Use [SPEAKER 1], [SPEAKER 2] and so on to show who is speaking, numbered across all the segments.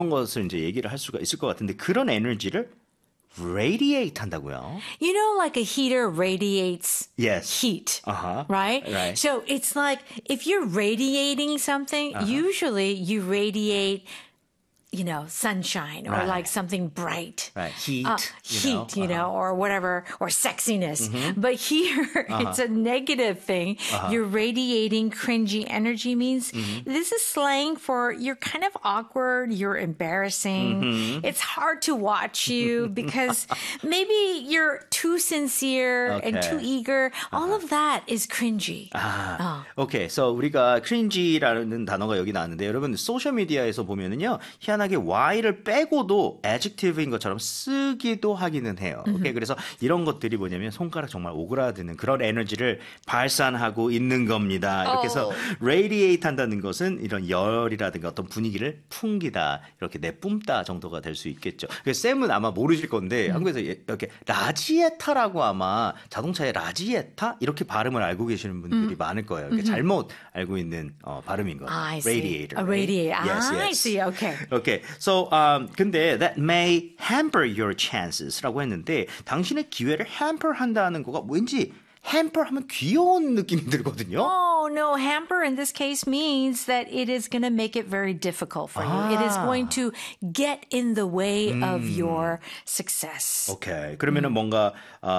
[SPEAKER 1] 것을 이제 얘기를 할 수가 있을 것 같은데 그런 에너지를 radiate 한다고요.
[SPEAKER 2] You know, like a heater radiates
[SPEAKER 1] Yes.
[SPEAKER 2] heat,
[SPEAKER 1] Uh-huh.
[SPEAKER 2] right?
[SPEAKER 1] Right.
[SPEAKER 2] So it's like if you're radiating something, usually you radiate, you know, sunshine or
[SPEAKER 1] Right.
[SPEAKER 2] like something bright.
[SPEAKER 1] Right. Heat.
[SPEAKER 2] Heat, or whatever, or sexiness. But here, it's a negative thing. You're radiating cringy energy means this is slang for you're kind of awkward, you're embarrassing. It's hard to watch you because maybe you're too sincere and too eager. All of that is cringy.
[SPEAKER 1] 오케이. So 우리가 cringe라는 단어가 여기 나왔는데 여러분 소셜 미디어에서 보면은요. 희한하게 Y를 빼고도 adjective인 것처럼 쓰기도 하기는 해요. 오케이. 그래서 이런 것들이 뭐냐면 손가락 정말 오그라드는 그런 에너지를 발산하고 있는 겁니다. 이렇게 해서 radiate 한다는 것은 이런 열이라든가 어떤 분위기를 풍기다, 이렇게 내뿜다 정도가 될 수 있겠죠. 그래서 쌤은 아마 모르실 건데 한국에서 이렇게 라지에타라고 아마 자동차의 라지에타 이렇게 발음을 알고 계시는 분들이 많을 거예요. 이렇게 잘못 알고 있는 발음인 거예요.
[SPEAKER 2] I see.
[SPEAKER 1] Radiator.
[SPEAKER 2] A radiator.
[SPEAKER 1] Yes,
[SPEAKER 2] I
[SPEAKER 1] yes.
[SPEAKER 2] see. Okay.
[SPEAKER 1] Okay. So, 근데 that may hamper your chances라고 했는데 당신의 기회를 hamper 한다는 거가 왠지 hamper 하면 귀여운 느낌이 들거든요.
[SPEAKER 2] Oh, no. Hamper in this case means that it is going to make it very difficult for you. It is going to get in the way of your success.
[SPEAKER 1] 오케이. 그러면은 뭔가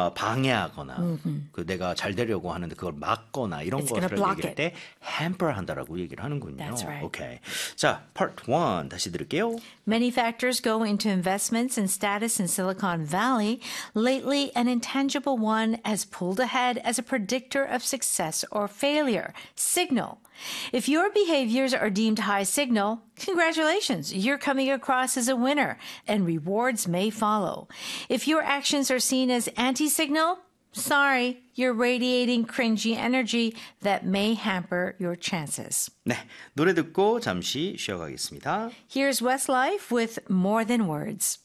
[SPEAKER 1] 방해하거나 그 내가 잘 되려고 하는데 그걸 막거나 이런
[SPEAKER 2] It's gonna
[SPEAKER 1] 것들을
[SPEAKER 2] block
[SPEAKER 1] 얘기할 때 hamper 한다라고 얘기를 하는군요.
[SPEAKER 2] That's right.
[SPEAKER 1] 오케이. 자, part 1 다시 들을게요.
[SPEAKER 2] Many factors go into investments and status in Silicon Valley. Lately, an intangible one has pulled ahead as a predictor of success or failure. Signal. If your behaviors are deemed high signal, congratulations, you're coming across as a winner, and rewards may follow. If your actions are seen as anti-signal, sorry, you're radiating cringy energy that may hamper your chances.
[SPEAKER 1] 네, 노래 듣고 잠시 쉬어가겠습니다.
[SPEAKER 2] Here's Westlife with More Than Words.